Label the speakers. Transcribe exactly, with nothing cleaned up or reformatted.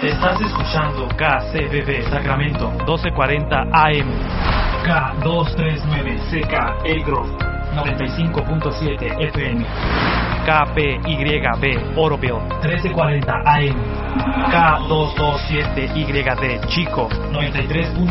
Speaker 1: Estás escuchando K C B B Sacramento doce cuarenta A M, K doscientos treinta y nueve C K El Grove noventa y cinco punto siete F M, K P Y B Oroville trece cuarenta A M, K doscientos veintisiete Y D Chico noventa y tres punto